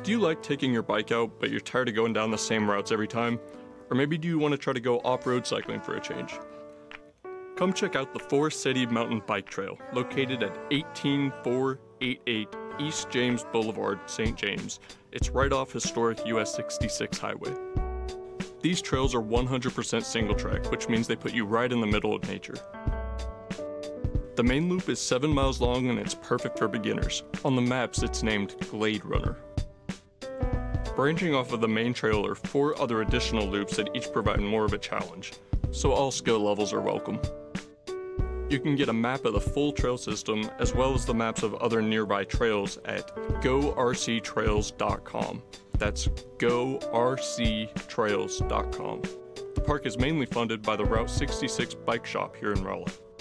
Do you like taking your bike out, but you're tired of going down the same routes every time? Or maybe do you want to try to go off-road cycling for a change? Come check out the Forest City Mountain Bike Trail, located at 18488 East James Boulevard, St. James. It's right off historic US 66 highway. These trails are 100% single track, which means they put you right in the middle of nature. The main loop is 7 miles long and it's perfect for beginners. On the maps, it's named Glade Runner. Branching off of the main trail are 4 other additional loops that each provide more of a challenge, so all skill levels are welcome. You can get a map of the full trail system as well as the maps of other nearby trails at gorctrails.com. That's gorctrails.com. The park is mainly funded by the Route 66 bike shop here in Raleigh.